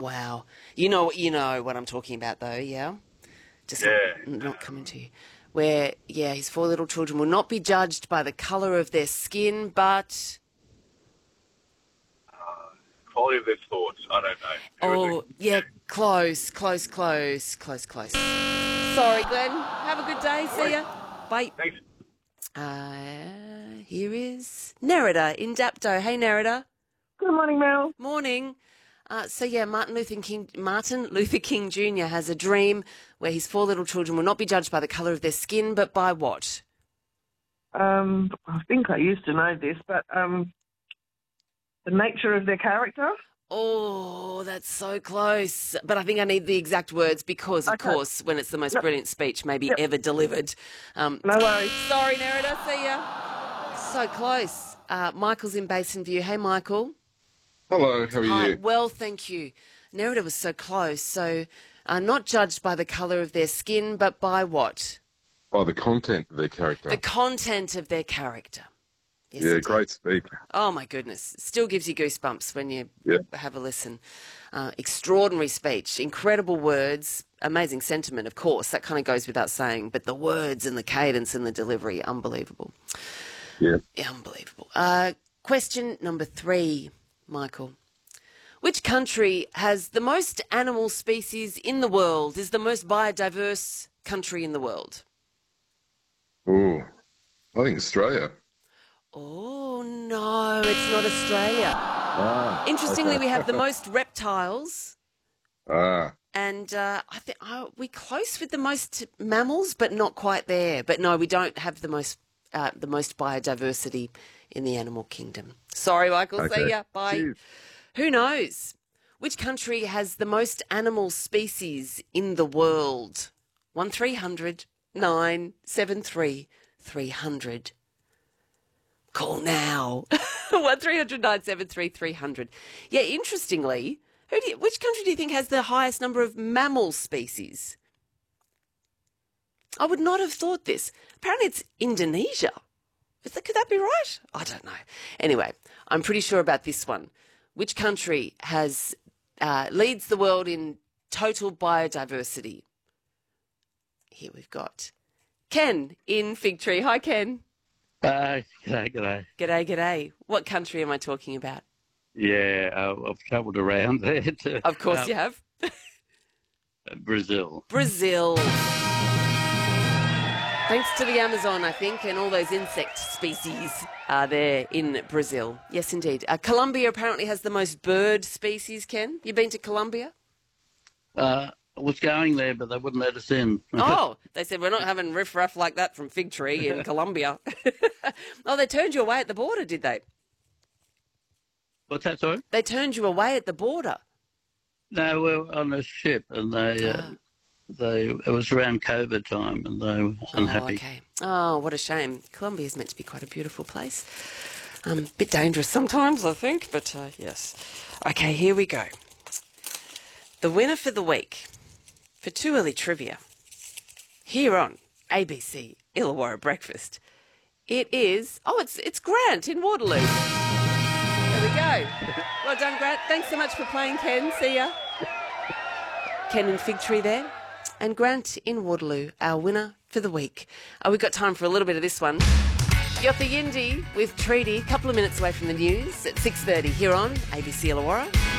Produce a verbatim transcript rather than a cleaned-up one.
Wow. You know, you know what I'm talking about, though. Yeah. Just Yeah. not, not coming to you. Where, yeah, his four little children will not be judged by the colour of their skin, but Quality of their thoughts. I don't know. Who is oh, it? yeah, close, close, close, close, close. Sorry, Glenn. Have a good day. See ya. Bye. Thanks. Uh, here is Nerida in Dapto. Hey, Nerida. Good morning, Mel. Morning. Uh, so, yeah, Martin Luther King Martin Luther King Junior has a dream where his four little children will not be judged by the colour of their skin, but by what? Um, I think I used to know this, but um, the nature of their character. Oh, that's so close. But I think I need the exact words because, of Okay. course, when it's the most Yep. brilliant speech maybe Yep. ever delivered. Um, No worries. sorry, Nerida. See ya. So close. Uh, Michael's in Basin View. Hey, Michael. Hello, how are Hi. you? Well, thank you. Nerida was so close. So uh, not judged by the colour of their skin, but by what? Oh, the content of their character. The content of their character. Yes, yeah, indeed. great speak. Oh, my goodness. Still gives you goosebumps when you Yeah. have a listen. Uh, extraordinary speech, incredible words, amazing sentiment, of course. That kind of goes without saying. But the words and the cadence and the delivery, unbelievable. Yeah. Unbelievable. Uh, question number three, Michael. Which country has the most animal species in the world, is the most biodiverse country in the world? Ooh, I think Australia. Oh, no, it's not Australia. Ah, Interestingly, okay. we have the most reptiles, Ah, and uh, I think oh, we're close with the most mammals, but not quite there. But no, we don't have the most uh, the most biodiversity in the animal kingdom. Sorry, Michael. okay. See ya. Bye. Cheers. Who knows? Which country has the most animal species in the world? One three hundred nine seven three three hundred. Call now. One three hundred nine seven three three hundred. Yeah, interestingly, who do you, which country do you think has the highest number of mammal species? I would not have thought this. Apparently, it's Indonesia. Is that, could that be right? I don't know. Anyway, I'm pretty sure about this one. Which country has uh, leads the world in total biodiversity? Here we've got Ken in Fig Tree. Hi, Ken. Uh, g'day, g'day. G'day, g'day. What country am I talking about? Yeah, uh, I've travelled around there. To, Of course uh, you have. Brazil. Brazil. Thanks to the Amazon, I think, and all those insect species are there in Brazil. Yes, indeed. Uh, Colombia apparently has the most bird species, Ken. You been to Colombia? Uh, I was going there, but they wouldn't let us in. Oh, they said, we're not having riff-raff like that from Fig Tree in Colombia. Oh, they turned you away at the border, did they? What's that, sorry? They turned you away at the border. No, we were on a ship, and they, uh, Ah. they it was around COVID time, and they were unhappy. Oh, okay. Oh, what a shame. Colombia is meant to be quite a beautiful place. Um, a bit dangerous sometimes, I think, but uh, yes. Okay, here we go. The winner for the week for Too Early Trivia here on A B C Illawarra Breakfast. It is, oh, it's it's Grant in Waterloo. There we go. Well done, Grant. Thanks so much for playing, Ken. See ya. Ken in Fig Tree there. And Grant in Waterloo, our winner for the week. Uh, we've got time for a little bit of this one. Yotha Yindi with Treaty, a couple of minutes away from the news at six thirty here on A B C Illawarra.